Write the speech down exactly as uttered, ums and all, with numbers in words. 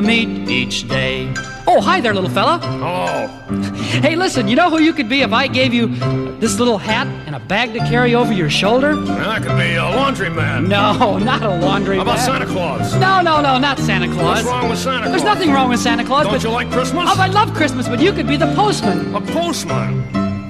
meet each day. Oh, hi there, little fella. Oh. Hey, listen, you know who you could be if I gave you this little hat and a bag to carry over your shoulder? That could be a laundryman. No, not a laundry How about man. Santa Claus? No, no, no, not Santa Claus. What's wrong with Santa Claus? There's nothing wrong with Santa Claus. Don't but you like Christmas? Oh, I love Christmas, but you could be the postman. A postman?